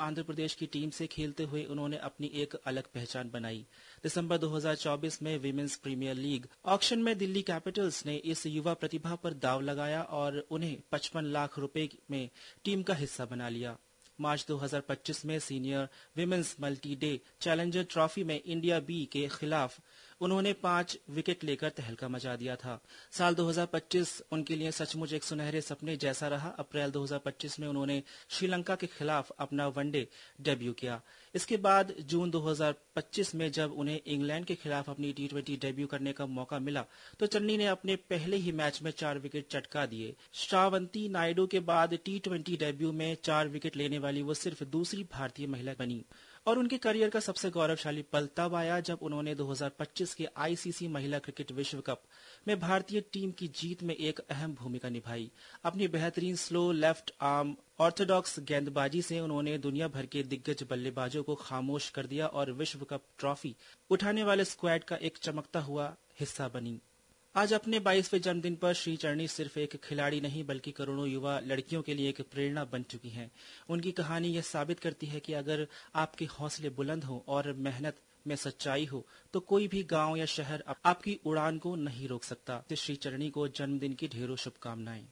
आंध्र प्रदेश की टीम से खेलते हुए उन्होंने अपनी एक अलग पहचान बनाई। दिसंबर 2024 में विमेंस प्रीमियर लीग ऑक्शन में दिल्ली कैपिटल्स ने इस युवा प्रतिभा पर दांव लगाया और उन्हें 55 लाख रुपए में टीम का हिस्सा बना लिया। मार्च 2025 में senior women's multi day challenger trophy में इंडिया बी के खिलाफ उन्होंने 5 विकेट लेकर तहलका मचा दिया था। साल 2025 उनके लिए सचमुच एक सुनहरे सपने जैसा रहा। अप्रैल 2025 में उन्होंने श्रीलंका के खिलाफ अपना वनडे डेब्यू किया। इसके बाद जून 2025 में जब उन्हें इंग्लैंड के खिलाफ अपनी टी20 डेब्यू करने का मौका मिला तो चन्नी ने अपने पहले ही मैच में 4 विकेट चटका दिए। श्रावंती नायडू के बाद टी20 डेब्यू में 4 विकेट लेने वाली वो सिर्फ दूसरी भारतीय महिला बनी और उनके करियर का सबसे गौरवशाली पल तब आया जब उन्होंने 2025 के आईसीसी महिला क्रिकेट विश्व कप में भारतीय टीम की जीत में एक अहम भूमिका निभाई। अपनी बेहतरीन स्लो लेफ्ट आर्म ऑर्थोडॉक्स गेंदबाजी से उन्होंने दुनिया भर के दिग्गज बल्लेबाजों को खामोश कर दिया और विश्व कप ट्रॉफी उठाने वाले स्क्वाड का एक चमकता हुआ हिस्सा बनी। आज अपने 22वें जन्मदिन पर श्री चरणी सिर्फ एक खिलाड़ी नहीं बल्कि करोड़ों युवा लड़कियों के लिए एक प्रेरणा बन चुकी हैं। उनकी कहानी यह साबित करती है कि अगर आपके हौसले बुलंद हो और मेहनत में सच्चाई हो तो कोई भी गांव या शहर आपकी उड़ान को नहीं रोक सकता। श्री चरणी को जन्मदिन की ढेरों शुभकामनाएं।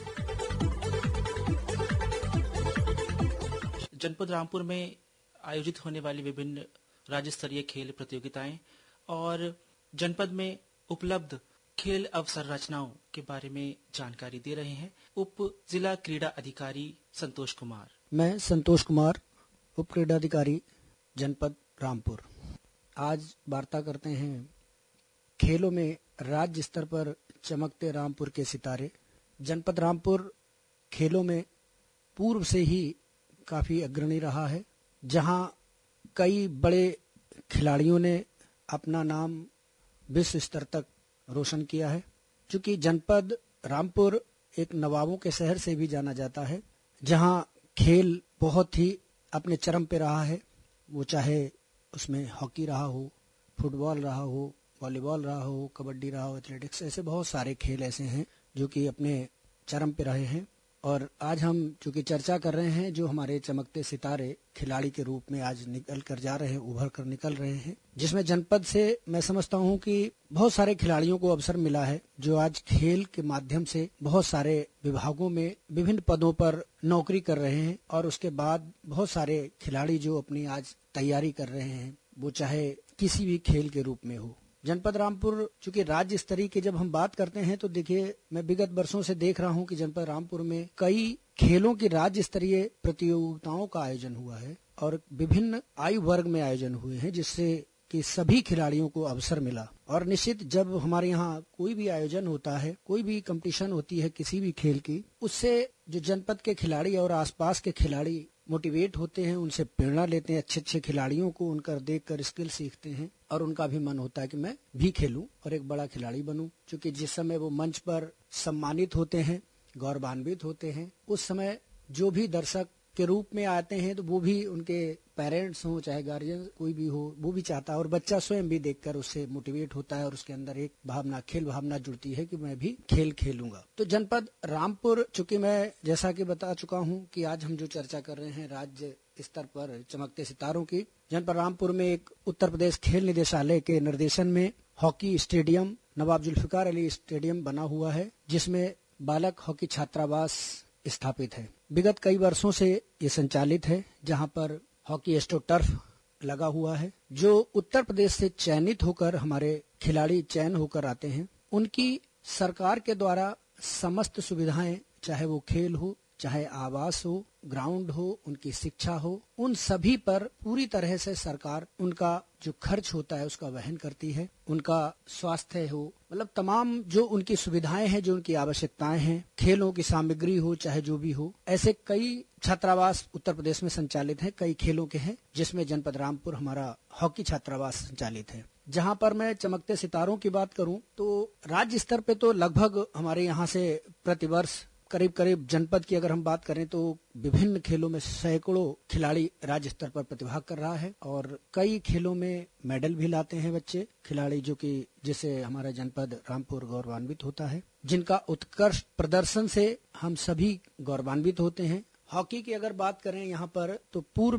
जनपद रामपुर में आयोजित होने वाली विभिन्न राज्य स्तरीय खेल प्रतियोगिताएं और जनपद में उपलब्ध खेल अवसंरचनाओं के बारे में जानकारी दे रहे हैं उप जिला क्रीड़ा अधिकारी संतोष कुमार। मैं संतोष कुमार, उप क्रीड़ा अधिकारी जनपद रामपुर। आज वार्ता करते हैं खेलों में राज्य स्तर पर चमकते रामपुर के सितारे। जनपद रामपुर खेलों में पूर्व से ही काफी अग्रणी रहा है, जहां कई बड़े खिलाड़ियों ने अपना नाम विश्व स्तर तक रोशन किया है। चूंकि जनपद रामपुर एक नवाबों के शहर से भी जाना जाता है, जहां खेल बहुत ही अपने चरम पे रहा है। वो चाहे उसमें हॉकी रहा हो, फुटबॉल रहा हो, वॉलीबॉल रहा हो, कबड्डी रहा हो, एथलेटिक्स, ऐसे बहुत सारे खेल ऐसे हैं जो कि अपने चरम पे रहे हैं। और आज हम चूंकि चर्चा कर रहे हैं जो हमारे चमकते सितारे खिलाड़ी के रूप में आज निकल कर जा रहे हैं, उभर कर निकल रहे हैं, जिसमें जनपद से मैं समझता हूं कि बहुत सारे खिलाड़ियों को अवसर मिला है जो आज खेल के माध्यम से बहुत सारे विभागों में विभिन्न पदों पर नौकरी कर रहे हैं। और उसके बाद बहुत सारे खिलाड़ी जो अपनी आज तैयारी कर रहे हैं, वो चाहे किसी भी खेल के रूप में हो। जनपद रामपुर चूंकि राज्य स्तरीय की जब हम बात करते हैं तो देखिए, मैं विगत वर्षों से देख रहा हूं कि जनपद रामपुर में कई खेलों की राज्य स्तरीय प्रतियोगिताओं का आयोजन हुआ है और विभिन्न आयु वर्ग में आयोजन हुए हैं, जिससे कि सभी खिलाड़ियों को अवसर मिला। और निश्चित जब हमारे यहाँ कोई भी आयोजन होता है, कोई भी कंपटीशन होती है किसी भी खेल की, उससे जो जनपद के खिलाड़ी और आसपास के खिलाड़ी मोटिवेट होते हैं, उनसे प्रेरणा लेते हैं, अच्छे अच्छे खिलाड़ियों को उनका देखकर स्किल सीखते हैं और उनका भी मन होता है कि मैं भी खेलूं और एक बड़ा खिलाड़ी बनूं। क्योंकि जिस समय वो मंच पर सम्मानित होते हैं, गौरवान्वित होते हैं, उस समय जो भी दर्शक के रूप में आते हैं तो वो भी उनके पेरेंट्स हो चाहे गार्जियन कोई भी हो, वो भी चाहता है और बच्चा स्वयं भी देखकर उससे मोटिवेट होता है और उसके अंदर एक भावना, खेल भावना जुड़ती है कि मैं भी खेल खेलूंगा। तो जनपद रामपुर, चूंकि मैं जैसा कि बता चुका हूं कि आज हम जो चर्चा कर रहे हैं राज्य स्तर पर चमकते सितारों की, जनपद रामपुर में एक उत्तर प्रदेश खेल निदेशालय के निर्देशन में हॉकी स्टेडियम नवाब जुल्फिकार अली स्टेडियम बना हुआ है, जिसमें बालक हॉकी छात्रावास स्थापित है। विगत कई वर्षों से ये संचालित है, जहां पर हॉकी एस्ट्रोटर्फ लगा हुआ है। जो उत्तर प्रदेश से चयनित होकर हमारे खिलाड़ी चयन होकर आते हैं, उनकी सरकार के द्वारा समस्त सुविधाएं, चाहे वो खेल हो, चाहे आवास हो, ग्राउंड हो, उनकी शिक्षा हो, उन सभी पर पूरी तरह से सरकार उनका जो खर्च होता है उसका वहन करती है। उनका स्वास्थ्य हो, मतलब तमाम जो उनकी सुविधाएं हैं, जो उनकी आवश्यकताएं हैं, खेलों की सामग्री हो, चाहे जो भी हो, ऐसे कई छात्रावास उत्तर प्रदेश में संचालित हैं, कई खेलों के हैं, जिसमें जनपद रामपुर हमारा हॉकी छात्रावास संचालित है। जहां पर मैं चमकते सितारों की बात करूं तो राज्य स्तर पे तो लगभग हमारे यहाँ से प्रतिवर्ष करीब करीब जनपद की अगर हम बात करें तो विभिन्न खेलों में सैकड़ों खिलाड़ी राज्य स्तर पर प्रतिभाग कर रहा है और कई खेलों में मेडल भी लाते हैं बच्चे खिलाड़ी, जो कि जिससे हमारा जनपद रामपुर गौरवान्वित होता है, जिनका उत्कृष्ट प्रदर्शन से हम सभी गौरवान्वित होते हैं। हॉकी की अगर बात करें यहाँ पर तो पूर्व